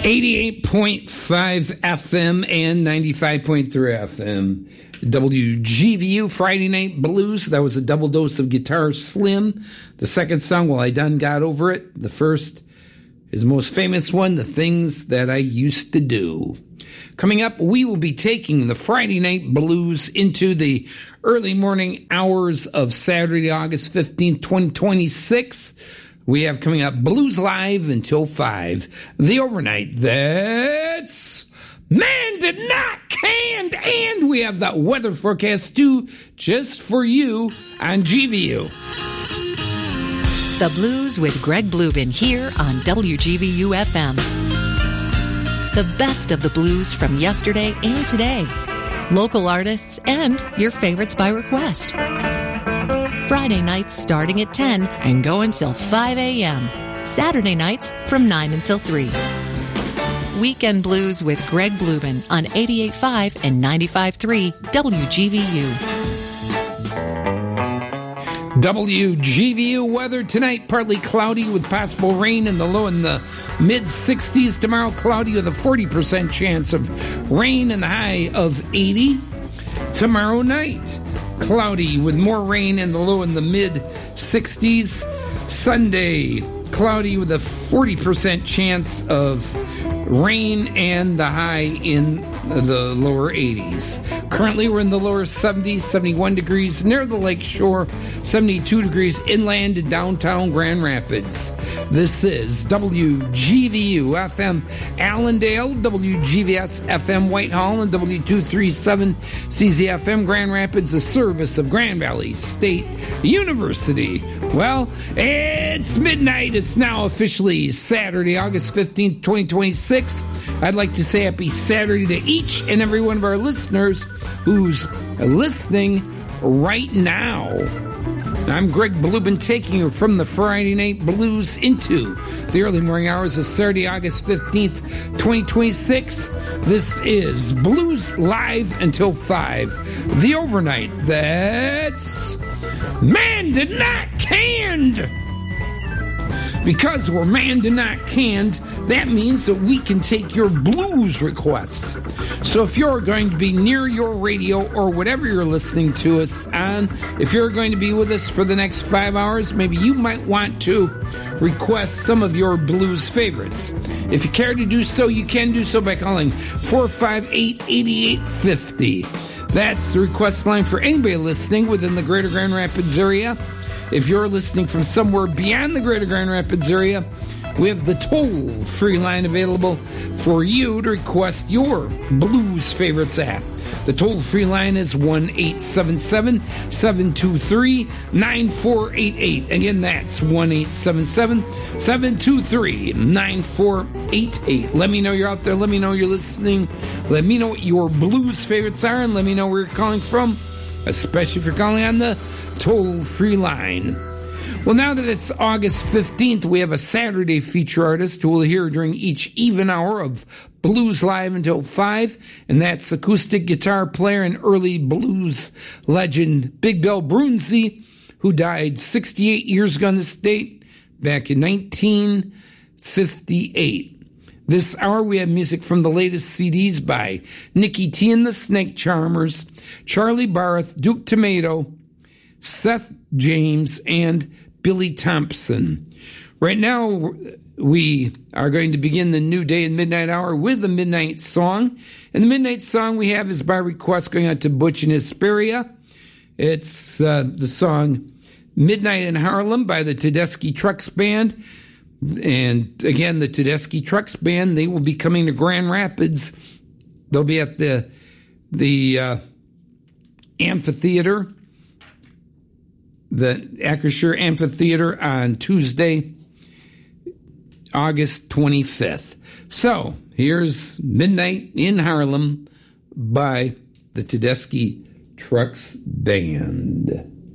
88.5 FM and 95.3 FM. WGVU Friday Night Blues. That was a double dose of Guitar Slim. The second song, Well I Done Got Over It. The first, his most famous one, The Things That I Used to Do. Coming up, we will be taking the Friday Night Blues into the early morning hours of Saturday, August 15th, 2026. We have coming up Blues Live until 5. The overnight, that's Man Did Not Canned. And we have the weather forecast too, just for you on GVU. The Blues with Greg Blubin here on WGVU FM. The best of the blues from yesterday and today. Local artists and your favorites by request. Friday nights starting at 10 and go until 5 a.m. Saturday nights from 9 until 3. Weekend Blues with Greg Blubin on 88.5 and 95.3 WGVU. WGVU weather tonight, partly cloudy with possible rain in the low in the mid-60s. Tomorrow, cloudy with a 40% chance of rain and the high of 80. Tomorrow night, cloudy with more rain in the low in the mid-60s. Sunday, cloudy with a 40% chance of rain and the high in the lower 80s. Currently, we're in the lower 70s, 71 degrees near the lake shore, 72 degrees inland in downtown Grand Rapids. This is WGVU FM Allendale, WGVS FM Whitehall, and W237 CZFM Grand Rapids, a service of Grand Valley State University. Well, it's midnight. It's now officially Saturday, August 15th, 2026. I'd like to say happy Saturday to each and every one of our listeners who's listening right now. I'm Greg Blubin, taking you from the Friday Night Blues into the early morning hours of Saturday, August 15th, 2026. This is Blues Live until 5. The overnight, that's Man Did Not Canned. Because we're Man Did Not Canned, that means that we can take your blues requests. So if you're going to be near your radio or whatever you're listening to us on, if you're going to be with us for the next 5 hours, maybe you might want to request some of your blues favorites. If you care to do so, you can do so by calling 458-8850. That's the request line for anybody listening within the greater Grand Rapids area. If you're listening from somewhere beyond the greater Grand Rapids area, we have the toll-free line available for you to request your blues favorites at. The toll-free line is 1-877-723-9488. Again, that's 1-877-723-9488. Let me know you're out there. Let me know you're listening. Let me know what your blues favorites are, and let me know where you're calling from, especially if you're calling on the toll-free line. Well, now that it's August 15th, we have a Saturday feature artist who will hear during each even hour of Blues Live until 5, and that's acoustic guitar player and early blues legend Big Bill Broonzy, who died 68 years ago in this date, back in 1958. This hour we have music from the latest CDs by Nicky T and the Snake Charmers, Charlie Barth, Duke Tomato, Seth James, and Billy Thompson. Right now, we are going to begin the new day and midnight hour with a midnight song. And the midnight song we have is by request going out to Butch and Hesperia. It's the song Midnight in Harlem by the Tedeschi Trucks Band. And again, the Tedeschi Trucks Band, they will be coming to Grand Rapids. They'll be at the amphitheater, the Acrisure Amphitheater on Tuesday, August 25th. So, here's Midnight in Harlem by the Tedeschi Trucks Band.